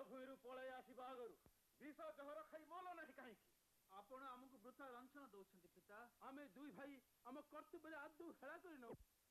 भूमि पलि आसवा आगु विष जहर खाई मोल ना कहीं आपण आमको वृथा लांछन दौरान पिता आमे दुई भाई आम कर्तव्य आदौ हेला कर